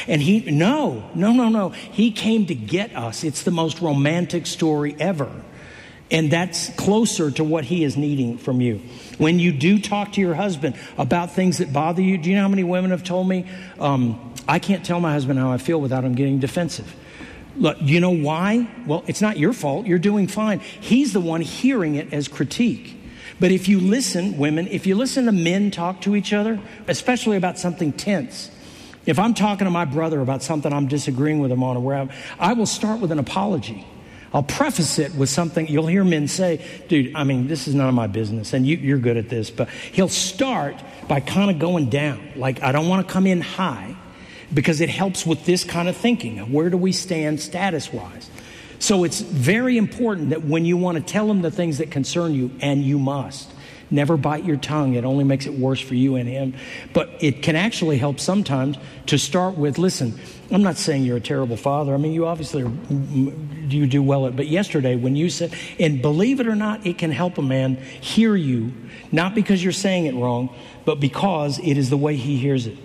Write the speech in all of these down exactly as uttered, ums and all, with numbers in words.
And he, no, no, no, no. He came to get us. It's the most romantic story ever. And that's closer to what he is needing from you. When you do talk to your husband about things that bother you, do you know how many women have told me, um, I can't tell my husband how I feel without him getting defensive. Look, you know why? Well, it's not your fault. You're doing fine. He's the one hearing it as critique. But if you listen, women, if you listen to men talk to each other, especially about something tense, if I'm talking to my brother about something I'm disagreeing with him on, or where I'm, I will start with an apology. I'll preface it with something. You'll hear men say, dude, I mean, this is none of my business, and you, you're good at this. But he'll start by kind of going down. Like, I don't want to come in high, because it helps with this kind of thinking. Where do we stand status-wise? So it's very important that when you want to tell them the things that concern you, and you must, never bite your tongue. It only makes it worse for you and him. But it can actually help sometimes to start with, listen, I'm not saying you're a terrible father. I mean, you obviously are, you do well at it. But yesterday when you said, and believe it or not, it can help a man hear you, not because you're saying it wrong, but because it is the way he hears it.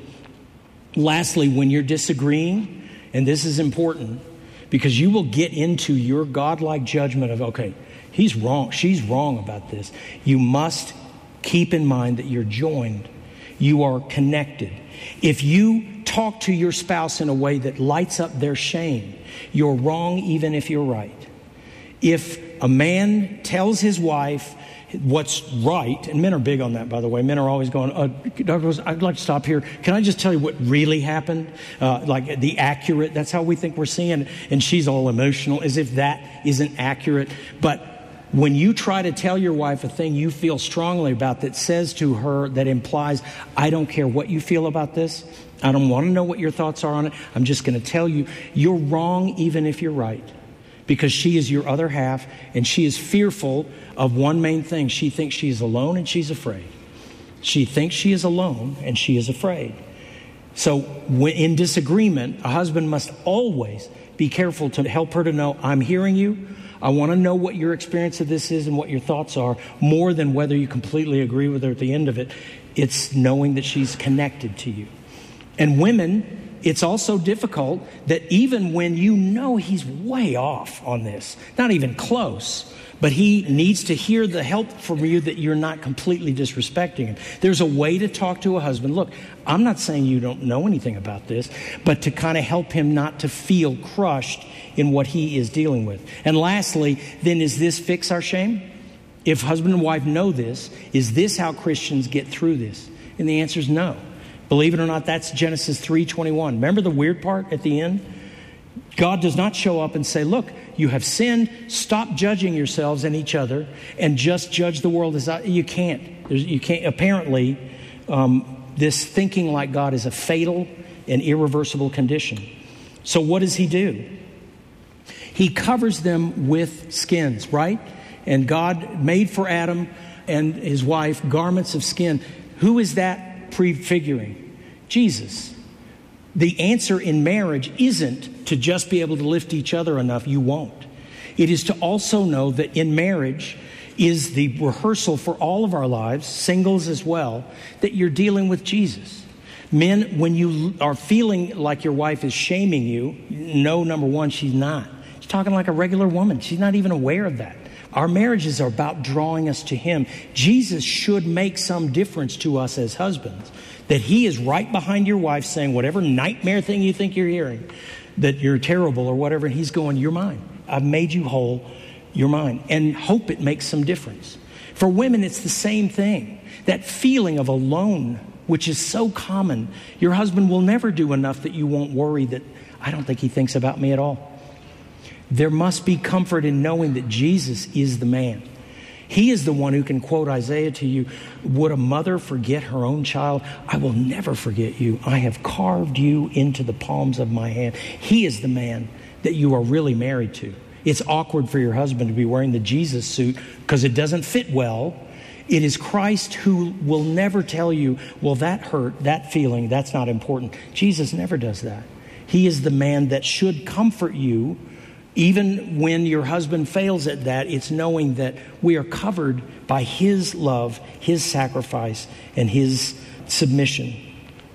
Lastly, when you're disagreeing, and this is important, because you will get into your godlike judgment of, okay, he's wrong, she's wrong about this. You must keep in mind that you're joined. You are connected. If you talk to your spouse in a way that lights up their shame, you're wrong even if you're right. If a man tells his wife what's right, and men are big on that, by the way. Men are always going, uh, Douglas, I'd like to stop here. Can I just tell you what really happened? Uh, like the accurate, that's how we think we're seeing. And she's all emotional, as if that isn't accurate. But when you try to tell your wife a thing you feel strongly about that says to her, that implies, I don't care what you feel about this. I don't want to know what your thoughts are on it. I'm just going to tell you, you're wrong even if you're right. Because she is your other half, and she is fearful of one main thing. She thinks she is alone, and she's afraid. She thinks she is alone, and she is afraid. So when in disagreement, a husband must always be careful to help her to know, I'm hearing you. I want to know what your experience of this is and what your thoughts are, more than whether you completely agree with her at the end of it. It's knowing that she's connected to you. And women, it's also difficult that even when you know he's way off on this, not even close, but he needs to hear the help from you that you're not completely disrespecting him. There's a way to talk to a husband. Look, I'm not saying you don't know anything about this, but to kind of help him not to feel crushed in what he is dealing with. And lastly, then, is this fix our shame? If husband and wife know this, is this how Christians get through this? And the answer is no. Believe it or not, that's Genesis three twenty-one. Remember the weird part at the end? God does not show up and say, look, you have sinned, stop judging yourselves and each other, and just judge the world as I... You can't. There's, you can't. Apparently, um, this thinking like God is a fatal and irreversible condition. So what does he do? He covers them with skins, right? And God made for Adam and his wife garments of skin. Who is that prefiguring? Jesus. The answer in marriage isn't to just be able to lift each other enough. You won't. It is to also know that in marriage is the rehearsal for all of our lives, singles as well, that you're dealing with Jesus. Men, when you are feeling like your wife is shaming you, no, number one, she's not. She's talking like a regular woman. She's not even aware of that. Our marriages are about drawing us to him. Jesus should make some difference to us as husbands, that he is right behind your wife saying whatever nightmare thing you think you're hearing, that you're terrible or whatever, and he's going, you're mine. I've made you whole. You're mine. And hope it makes some difference. For women, it's the same thing. That feeling of alone, which is so common. Your husband will never do enough that you won't worry that I don't think he thinks about me at all. There must be comfort in knowing that Jesus is the man. He is the one who can quote Isaiah to you. Would a mother forget her own child? I will never forget you. I have carved you into the palms of my hand. He is the man that you are really married to. It's awkward for your husband to be wearing the Jesus suit because it doesn't fit well. It is Christ who will never tell you, well, that hurt, that feeling, that's not important. Jesus never does that. He is the man that should comfort you. Even when your husband fails at that, it's knowing that we are covered by his love, his sacrifice, and his submission.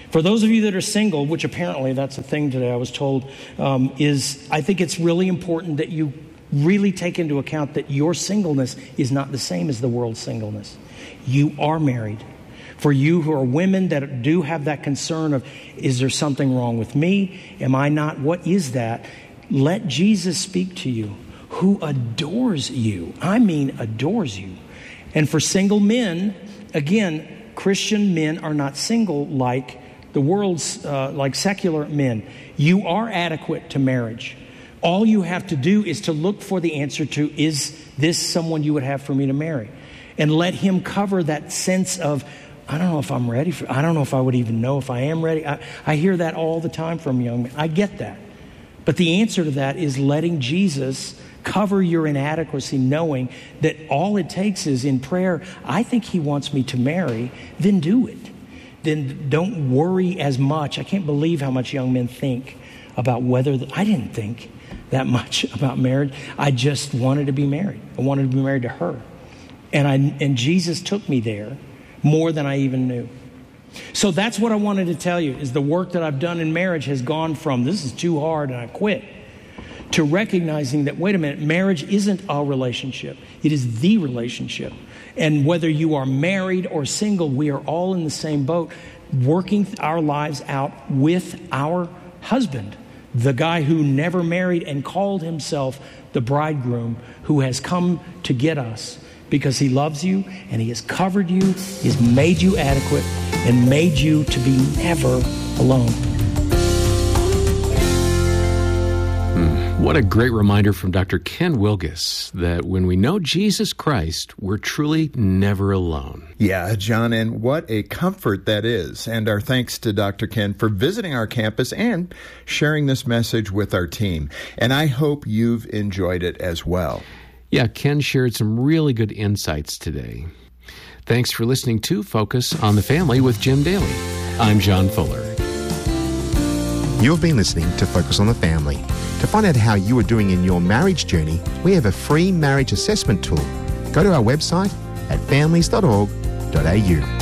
For those of you that are single, which apparently that's a thing today, I was told, um, is I think it's really important that you really take into account that your singleness is not the same as the world's singleness. You are married. For you who are women that do have that concern of, is there something wrong with me? Am I not? What is that? Let Jesus speak to you, who adores you. I mean, adores you. And for single men, again, Christian men are not single like the world's, uh, like secular men. You are adequate to marriage. All you have to do is to look for the answer to, is this someone you would have for me to marry? And let him cover that sense of, I don't know if I'm ready for, I don't know if I would even know if I am ready. I, I hear that all the time from young men. I get that. But the answer to that is letting Jesus cover your inadequacy, knowing that all it takes is in prayer, I think he wants me to marry, then do it. Then don't worry as much. I can't believe how much young men think about whether, the, I didn't think that much about marriage. I just wanted to be married. I wanted to be married to her. And I and Jesus took me there more than I even knew. So that's what I wanted to tell you, is the work that I've done in marriage has gone from, this is too hard and I quit, to recognizing that, wait a minute, marriage isn't a relationship. It is the relationship. And whether you are married or single, we are all in the same boat, working our lives out with our husband, the guy who never married and called himself the bridegroom, who has come to get us because he loves you and he has covered you, he has made you adequate and made you to be never alone. What a great reminder from Doctor Ken Wilgus that when we know Jesus Christ, we're truly never alone. Yeah, John, and what a comfort that is. And our thanks to Doctor Ken for visiting our campus and sharing this message with our team. And I hope you've enjoyed it as well. Yeah, Ken shared some really good insights today. Thanks for listening to Focus on the Family with Jim Daly. I'm John Fuller. You've been listening to Focus on the Family. To find out how you are doing in your marriage journey, we have a free marriage assessment tool. Go to our website at families dot org dot a u.